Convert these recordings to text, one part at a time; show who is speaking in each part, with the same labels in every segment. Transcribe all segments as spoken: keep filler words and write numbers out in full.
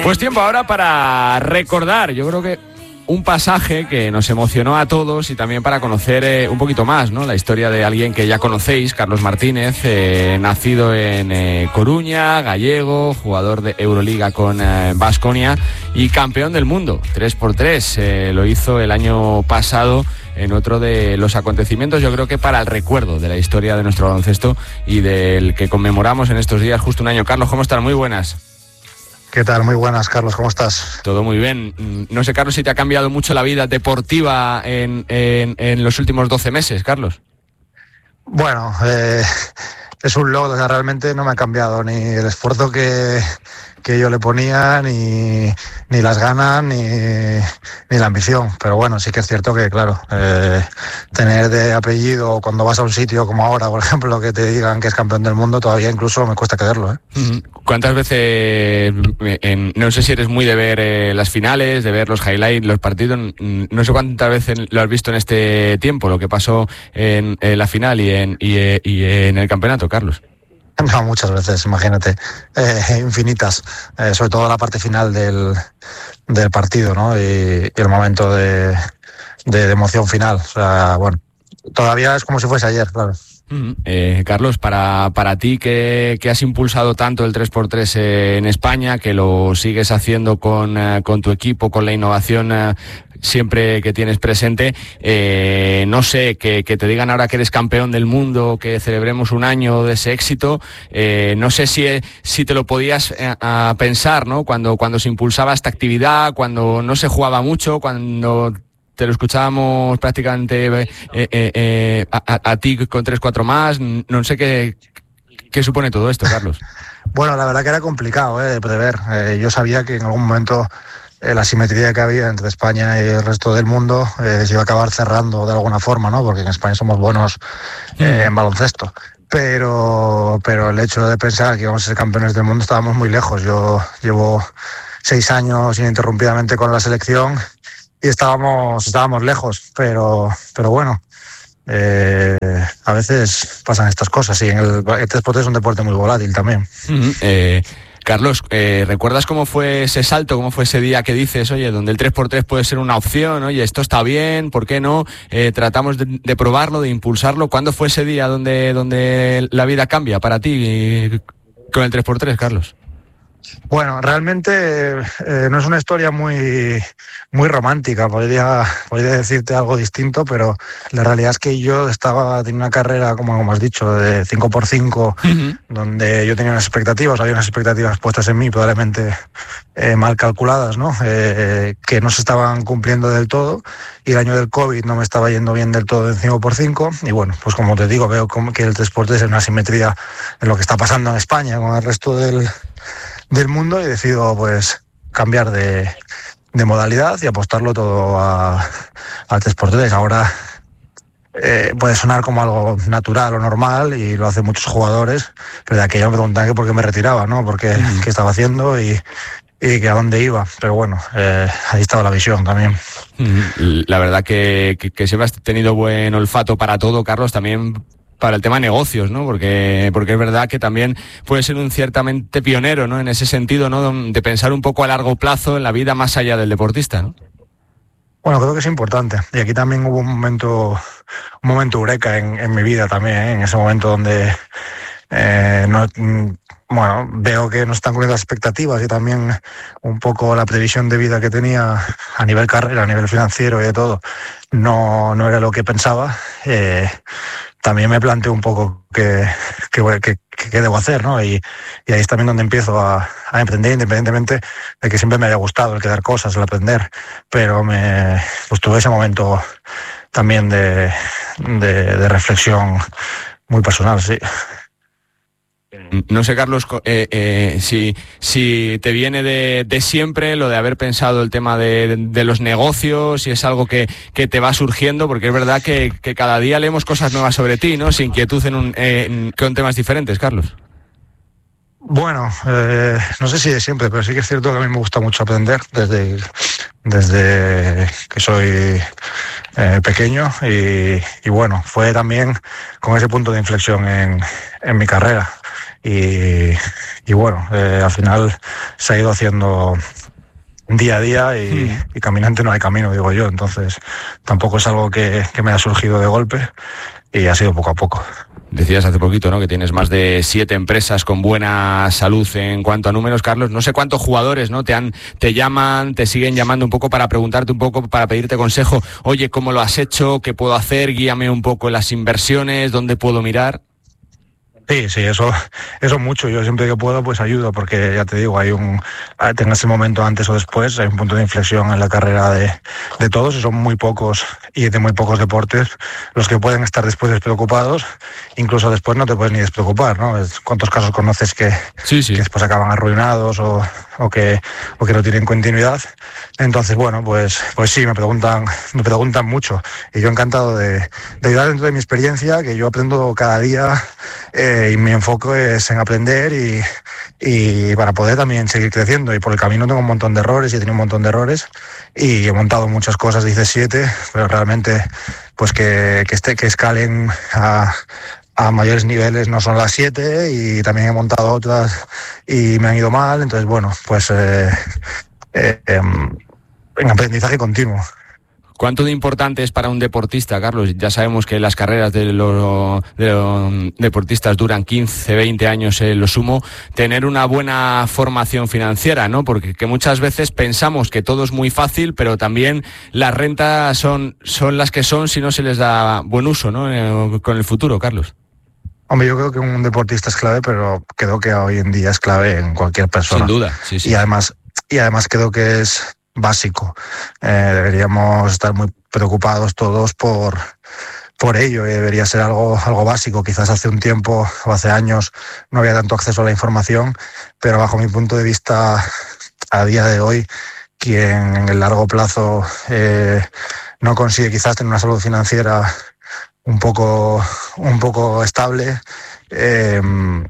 Speaker 1: Pues tiempo ahora para recordar, yo creo que un pasaje que nos emocionó a todos y también para conocer eh, un poquito más, ¿no? La historia de alguien que ya conocéis, Carlos Martínez, eh, nacido en eh, Coruña, gallego, jugador de Euroliga con Baskonia eh, y campeón del mundo, tres por tres, eh, lo hizo el año pasado en otro de los acontecimientos, yo creo que para el recuerdo de la historia de nuestro baloncesto y del que conmemoramos en estos días justo un año. Carlos, ¿cómo estás? Muy buenas.
Speaker 2: ¿Qué tal? Muy buenas, Carlos, ¿cómo estás?
Speaker 1: Todo muy bien. No sé, Carlos, si te ha cambiado mucho la vida deportiva en, en, en los últimos doce meses, Carlos.
Speaker 2: Bueno, eh, es un logro, o sea, realmente no me ha cambiado ni el esfuerzo que, que yo le ponía, ni, ni las ganas, ni, ni la ambición. Pero bueno, sí que es cierto que, claro, eh, tener de apellido cuando vas a un sitio como ahora, por ejemplo, que te digan que es campeón del mundo, todavía incluso me cuesta creerlo, ¿eh?
Speaker 1: ¿Cuántas veces, en, no sé si eres muy de ver eh, las finales, de ver los highlights, los partidos, no sé cuántas veces lo has visto en este tiempo, lo que pasó en, en la final y en, y, y en el campeonato, Carlos?
Speaker 2: No, muchas veces, imagínate, eh, infinitas, eh, sobre todo la parte final del, del partido, ¿no? Y, y el momento de, de, de emoción final, o sea, bueno, todavía es como si fuese ayer, claro.
Speaker 1: Uh-huh. Eh, Carlos, para, para ti que, que has impulsado tanto el tres por tres eh, en España, que lo sigues haciendo con, eh, con tu equipo, con la innovación eh, siempre que tienes presente, eh, no sé, que, que te digan ahora que eres campeón del mundo, que celebremos un año de ese éxito, eh, no sé si, si te lo podías eh, a pensar, ¿no? Cuando, cuando se impulsaba esta actividad, cuando no se jugaba mucho, cuando te lo escuchábamos prácticamente eh, eh, eh, a, a, a ti con tres cuatro más, no sé qué, qué supone todo esto, Carlos.
Speaker 2: Bueno, la verdad que era complicado eh, de prever. Eh, yo sabía que en algún momento eh, la simetría que había entre España y el resto del mundo eh, se iba a acabar cerrando de alguna forma, ¿no? Porque en España somos buenos eh, en baloncesto. Pero, pero el hecho de pensar que íbamos a ser campeones del mundo, estábamos muy lejos. Yo llevo seis años ininterrumpidamente con la selección y estábamos, estábamos lejos, pero, pero bueno, eh, a veces pasan estas cosas y en el, el tres por tres es un deporte muy volátil también.
Speaker 1: Uh-huh. eh, Carlos, eh, ¿recuerdas cómo fue ese salto, cómo fue ese día que dices, oye, donde el tres por tres puede ser una opción, oye, esto está bien, ¿por qué no? Eh, tratamos de, de probarlo, de impulsarlo. ¿Cuándo fue ese día donde, donde la vida cambia para ti con el tres por tres, Carlos?
Speaker 2: Bueno, realmente eh, no es una historia muy, muy romántica, podría, podría decirte algo distinto, pero la realidad es que yo estaba teniendo una carrera, como, como has dicho, de cinco por cinco, uh-huh. donde yo tenía unas expectativas, había unas expectativas puestas en mí, probablemente eh, mal calculadas, ¿no? Eh, que no se estaban cumpliendo del todo, y el año del COVID no me estaba yendo bien del todo en cinco por cinco, y bueno, pues como te digo, veo como que el tres por tres es una simetría en lo que está pasando en España con el resto del... del mundo y decido pues cambiar de, de modalidad y apostarlo todo a, al tres por tres. Ahora eh, puede sonar como algo natural o normal y lo hacen muchos jugadores, pero de aquello me preguntan que por qué me retiraba, ¿no? Porque mm. qué estaba haciendo y, y que a dónde iba. Pero bueno, eh, ahí estaba la visión también.
Speaker 1: La verdad que, que, que siempre has tenido buen olfato para todo, Carlos, también para el tema negocios, ¿no? Porque, porque es verdad que también puede ser un ciertamente pionero, ¿no? En ese sentido, ¿no? De pensar un poco a largo plazo en la vida más allá del deportista, ¿no?
Speaker 2: Bueno, creo que es importante. Y aquí también hubo un momento, un momento eureka en, en mi vida también, ¿eh? En ese momento donde eh, no, bueno, veo que no están cumpliendo las expectativas y también un poco la previsión de vida que tenía a nivel carrera, a nivel financiero y de todo, no, no era lo que pensaba. Eh, también me planteo un poco qué que, que, que, que debo hacer, ¿no? Y, y ahí es también donde empiezo a, a emprender, independientemente de que siempre me haya gustado el crear cosas, el aprender, pero me pues tuve ese momento también de, de, de reflexión muy personal, sí.
Speaker 1: No sé, Carlos, eh, eh, si, si te viene de, de siempre lo de haber pensado el tema de, de los negocios, si es algo que, que te va surgiendo, porque es verdad que, que cada día leemos cosas nuevas sobre ti, ¿no? Sin inquietud en un, eh, con temas diferentes, Carlos.
Speaker 2: Bueno, eh, no sé si de siempre, pero sí que es cierto que a mí me gusta mucho aprender desde, desde que soy eh, pequeño y, y bueno, fue también con ese punto de inflexión en, en mi carrera y, y bueno, eh, al final se ha ido haciendo día a día y, mm. y caminante no hay camino, digo yo, entonces tampoco es algo que, que me ha surgido de golpe y ha sido poco a poco.
Speaker 1: Decías hace poquito, ¿no?, que tienes más de siete empresas con buena salud en cuanto a números, Carlos. No sé cuántos jugadores, ¿no?, te han, te llaman, te siguen llamando un poco para preguntarte un poco, para pedirte consejo. Oye, ¿cómo lo has hecho? ¿Qué puedo hacer? Guíame un poco en las inversiones, ¿dónde puedo mirar?
Speaker 2: Sí, sí, eso, eso mucho. Yo siempre que puedo, pues ayudo, porque ya te digo, hay un, tengas ese momento antes o después, hay un punto de inflexión en la carrera de, de todos, y son muy pocos y de muy pocos deportes los que pueden estar después despreocupados. Incluso después no te puedes ni despreocupar, ¿no? ¿Cuántos casos conoces que,
Speaker 1: sí, sí.
Speaker 2: que después acaban arruinados o, o que, o que no tienen continuidad? Entonces, bueno, pues, pues sí, me preguntan, me preguntan mucho, y yo encantado de, de ayudar dentro de mi experiencia, que yo aprendo cada día. Eh, y mi enfoque es en aprender y, y para poder también seguir creciendo, y por el camino tengo un montón de errores y he tenido un montón de errores y he montado muchas cosas, dice siete, pero realmente pues que, que, esté, que escalen a, a mayores niveles no son las siete, y también he montado otras y me han ido mal, entonces bueno, pues eh, eh, eh, en aprendizaje continuo.
Speaker 1: ¿Cuánto de importante es para un deportista, Carlos? Ya sabemos que las carreras de los, de los deportistas duran quince, veinte años en lo sumo, tener una buena formación financiera, ¿no? Porque que muchas veces pensamos que todo es muy fácil, pero también las rentas son, son las que son si no se les da buen uso, ¿no?, con el futuro, Carlos.
Speaker 2: Hombre, yo creo que un deportista es clave, pero creo que hoy en día es clave en cualquier persona.
Speaker 1: Sin duda, sí, sí.
Speaker 2: Y además, y además creo que es básico. Eh, deberíamos estar muy preocupados todos por, por ello, y debería ser algo, algo básico. Quizás hace un tiempo o hace años no había tanto acceso a la información, pero bajo mi punto de vista, a día de hoy, quien en el largo plazo eh, no consigue quizás tener una salud financiera un poco, un poco estable, eh,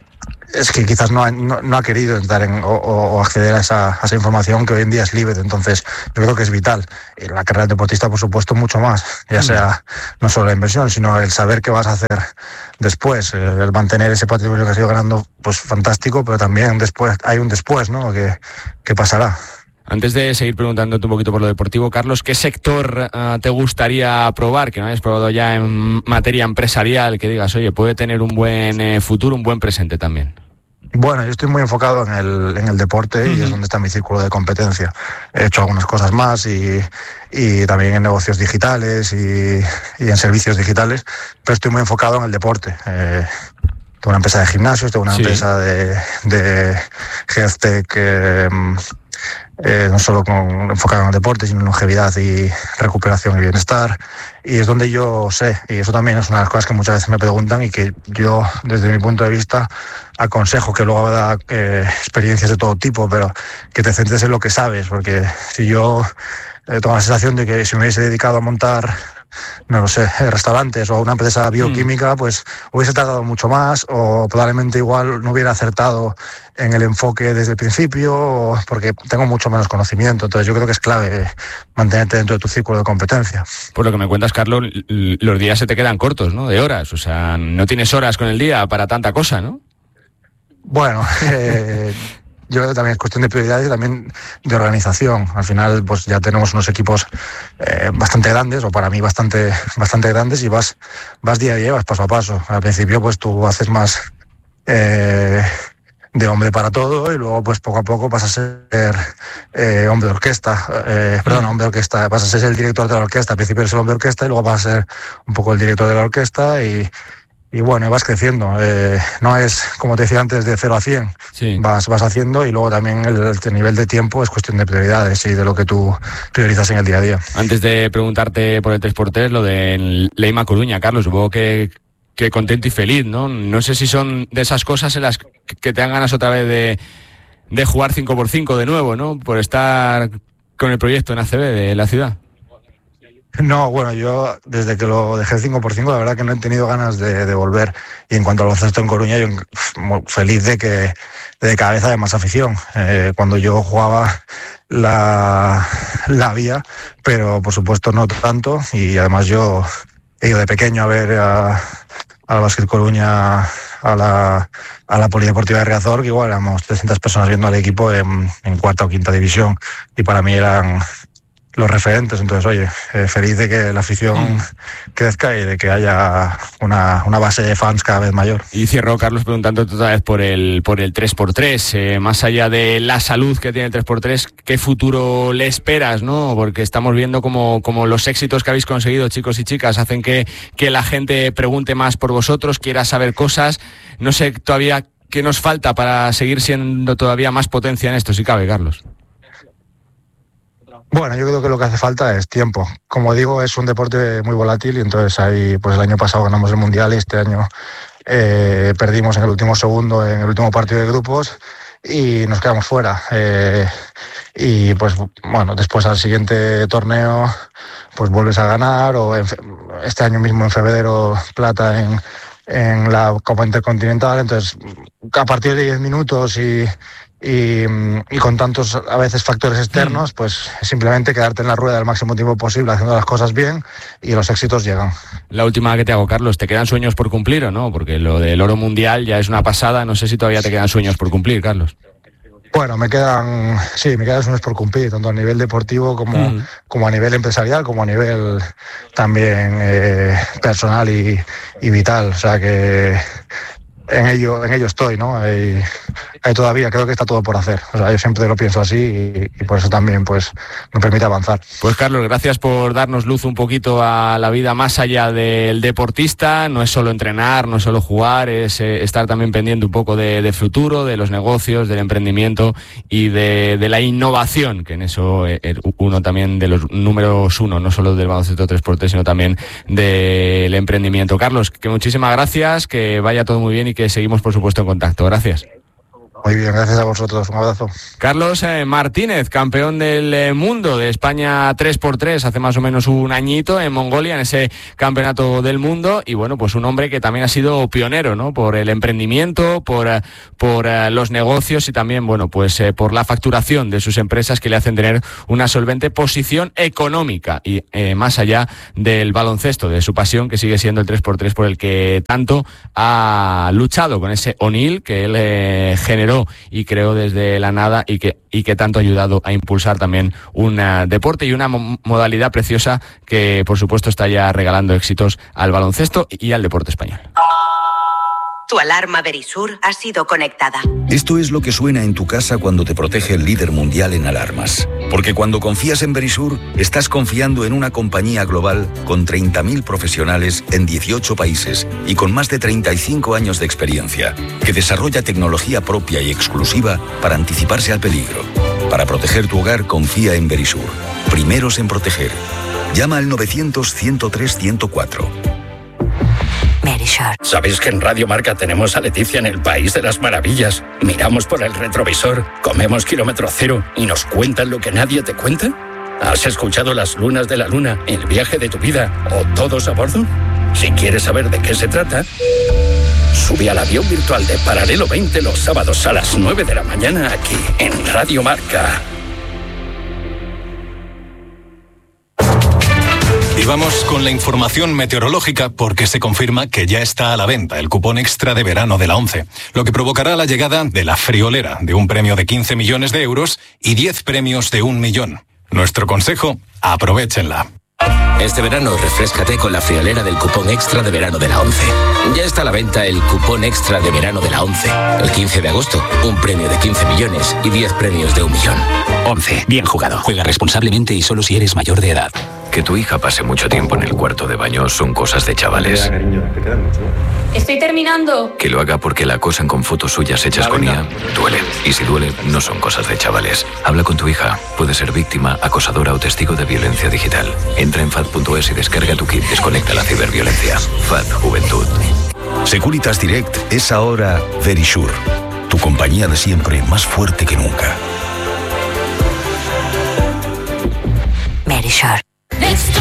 Speaker 2: es que quizás no ha, no, no ha querido entrar en, o, o acceder a esa, a esa información que hoy en día es libre. Entonces yo creo que es vital. Y la carrera del deportista, por supuesto, mucho más, ya sea no solo la inversión, sino el saber qué vas a hacer después, el mantener ese patrimonio que has ido ganando, pues fantástico, pero también después hay un después, ¿no?, que, que pasará.
Speaker 1: Antes de seguir preguntándote un poquito por lo deportivo, Carlos, ¿qué sector uh, te gustaría probar, que no hayas probado ya en materia empresarial, que digas, oye, puede tener un buen eh, futuro, un buen presente también?
Speaker 2: Bueno, yo estoy muy enfocado en el, en el deporte, uh-huh. y es donde está mi círculo de competencia. He hecho algunas cosas más y, y también en negocios digitales y, y en servicios digitales, pero estoy muy enfocado en el deporte. Eh, tengo una empresa de gimnasios, tengo una sí. empresa de, de health tech, eh, Eh, no solo con, enfocado en el deporte, sino en longevidad y recuperación y bienestar, y es donde yo sé, y eso también es una de las cosas que muchas veces me preguntan y que yo, desde mi punto de vista, aconsejo, que luego da eh, experiencias de todo tipo, pero que te centres en lo que sabes, porque si yo eh, tengo la sensación de que si me hubiese dedicado a montar, no lo sé, restaurantes o a una empresa bioquímica, pues hubiese tardado mucho más, o probablemente igual no hubiera acertado en el enfoque desde el principio, porque tengo mucho menos conocimiento. Entonces yo creo que es clave mantenerte dentro de tu círculo de competencia.
Speaker 1: Por lo que me cuentas, Carlos, los días se te quedan cortos, ¿no?, de horas. O sea, no tienes horas con el día para tanta cosa, ¿no?
Speaker 2: Bueno, eh... yo creo que también es cuestión de prioridades y también de organización. Al final, pues ya tenemos unos equipos eh, bastante grandes, o para mí bastante, bastante grandes, y vas, vas día a día, vas paso a paso. Al principio, pues tú haces más eh, de hombre para todo, y luego, pues poco a poco vas a ser eh, hombre de orquesta, eh, perdón, hombre de orquesta, vas a ser el director de la orquesta. Al principio eres el hombre de orquesta y luego vas a ser un poco el director de la orquesta, y Y bueno, vas creciendo. Eh, no es, como te decía antes, de cero a cien. Sí. Vas, vas haciendo, y luego también el, el nivel de tiempo es cuestión de prioridades y de lo que tú priorizas en el día a día.
Speaker 1: Antes de preguntarte por el tres por tres, lo de Leima Coruña, Carlos, supongo que, que contento y feliz, ¿no? No sé si son de esas cosas en las que te dan ganas otra vez de, de jugar cinco por cinco de nuevo, ¿no? Por estar con el proyecto en A C B de la ciudad.
Speaker 2: No, bueno, yo desde que lo dejé el cinco por cinco, la verdad que no he tenido ganas de, de volver. Y en cuanto al baloncesto en Coruña, yo feliz de que de cada vez haya más afición. Eh, cuando yo jugaba la, la vía, pero por supuesto no tanto, y además yo he ido de pequeño a ver a, al Básquet Coruña, a la, a la Polideportiva de Riazor, que igual éramos trescientas personas viendo al equipo en, en cuarta o quinta división, y para mí eran los referentes. Entonces, oye, eh, feliz de que la afición mm. crezca y de que haya una, una base de fans cada vez mayor.
Speaker 1: Y cierro, Carlos, preguntándote otra vez por el por el tres por tres, eh, más allá de la salud que tiene el tres por tres, ¿qué futuro le esperas, no? Porque estamos viendo como, como los éxitos que habéis conseguido, chicos y chicas, hacen que, que la gente pregunte más por vosotros, quiera saber cosas. No sé todavía qué nos falta para seguir siendo todavía más potencia en esto, si cabe, Carlos.
Speaker 2: Bueno, yo creo que lo que hace falta es tiempo. Como digo, es un deporte muy volátil y entonces ahí, pues el año pasado ganamos el Mundial y este año eh, perdimos en el último segundo, en el último partido de grupos y nos quedamos fuera. Eh, y pues bueno, después al siguiente torneo pues vuelves a ganar, o en, este año mismo en febrero plata en, en la Copa Intercontinental. Entonces, a partir de diez minutos y... Y, y con tantos a veces factores externos, pues simplemente quedarte en la rueda el máximo tiempo posible haciendo las cosas bien y los éxitos llegan.
Speaker 1: La última que te hago, Carlos, ¿te quedan sueños por cumplir o no? Porque lo del oro mundial ya es una pasada, no sé si todavía te quedan sueños por cumplir, Carlos.
Speaker 2: Bueno, me quedan, sí, me quedan sueños por cumplir, tanto a nivel deportivo como, mm. como a nivel empresarial, como a nivel también eh, personal y, y vital, o sea que en ello, en ello estoy, ¿no? Hay, hay todavía, creo que está todo por hacer. O sea, yo siempre lo pienso así y, y por eso también pues me permite avanzar.
Speaker 1: Pues Carlos, gracias por darnos luz un poquito a la vida más allá del deportista. No es solo entrenar, no es solo jugar, es eh, estar también pendiente un poco de, de futuro, de los negocios, del emprendimiento y de, de la innovación, que en eso es eh, uno también de los números uno, no solo del baloncesto tres por tres, sino también del emprendimiento. Carlos, que muchísimas gracias, que vaya todo muy bien y que seguimos, por supuesto, en contacto. Gracias.
Speaker 2: Muy bien, gracias a vosotros. Un abrazo.
Speaker 1: Carlos eh, Martínez, campeón del eh, mundo de España tres por tres hace más o menos un añito en Mongolia, en ese campeonato del mundo. Y bueno, pues un hombre que también ha sido pionero, ¿no? Por el emprendimiento, por, eh, por eh, los negocios y también, bueno, pues eh, por la facturación de sus empresas que le hacen tener una solvente posición económica y eh, más allá del baloncesto, de su pasión, que sigue siendo el tres por tres por el que tanto ha luchado con ese O'Neill que él eh, generó y creó desde la nada y que, y que tanto ha ayudado a impulsar también un uh, deporte y una mo- modalidad preciosa que por supuesto está ya regalando éxitos al baloncesto y al deporte español.
Speaker 3: Tu alarma Verisur ha sido conectada.
Speaker 4: Esto es lo que suena en tu casa cuando te protege el líder mundial en alarmas. Porque cuando confías en Verisur, estás confiando en una compañía global con treinta mil profesionales en dieciocho países y con más de treinta y cinco años de experiencia, que desarrolla tecnología propia y exclusiva para anticiparse al peligro. Para proteger tu hogar, confía en Verisur. Primeros en proteger. Llama al novecientos, ciento tres, ciento cuatro.
Speaker 5: ¿Sabéis que en Radio Marca tenemos a Leticia en el País de las Maravillas? Miramos por el retrovisor, comemos kilómetro cero y nos cuentan lo que nadie te cuenta. ¿Has escuchado Las Lunas de la Luna, El Viaje de tu Vida o Todos a Bordo? Si quieres saber de qué se trata, sube al avión virtual de Paralelo veinte los sábados a las nueve de la mañana aquí en Radio Marca.
Speaker 6: Y vamos con la información meteorológica porque se confirma que ya está a la venta el cupón extra de verano de la ONCE, lo que provocará la llegada de la friolera de un premio de quince millones de euros y diez premios de un millón. Nuestro consejo, aprovéchenla.
Speaker 7: Este verano refréscate con la friolera del cupón extra de verano de la ONCE. Ya está a la venta el cupón extra de verano de la ONCE. El quince de agosto, un premio de quince millones y diez premios de un millón. ONCE, bien jugado. Juega responsablemente y solo si eres mayor de edad.
Speaker 8: Que tu hija pase mucho tiempo en el cuarto de baño son cosas de chavales.
Speaker 9: Estoy terminando.
Speaker 8: Que lo haga porque la acosan con fotos suyas hechas con I A duele. Y si duele, no son cosas de chavales. Habla con tu hija. Puede ser víctima, acosadora o testigo de violencia digital. Entra en fad punto es y descarga tu kit Desconecta la ciberviolencia. F A D Juventud.
Speaker 4: Securitas Direct es ahora Verisur. Tu compañía de siempre, más fuerte que nunca.
Speaker 3: Verisur.